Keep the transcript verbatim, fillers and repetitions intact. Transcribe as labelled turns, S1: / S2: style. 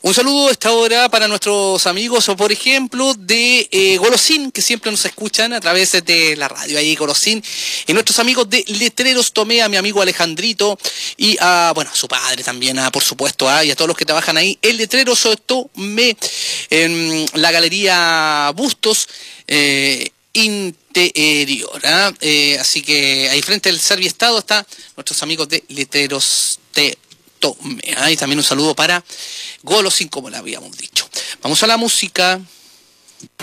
S1: Un saludo a esta hora para nuestros amigos, o por ejemplo, de eh, Golosín, que siempre nos escuchan a través de la radio, ahí Golosín, y nuestros amigos de Letreros Tomé, a mi amigo Alejandrito, y a, bueno, a su padre también, a, por supuesto, a, y a todos los que trabajan ahí en Letreros Tomé, en la Galería Bustos, eh, Interior, ¿eh? Eh, así que ahí frente al Serviestado está nuestros amigos de Letreros T. Tomé, ¿eh? Y también un saludo para Golosín, como le habíamos dicho. Vamos a la música.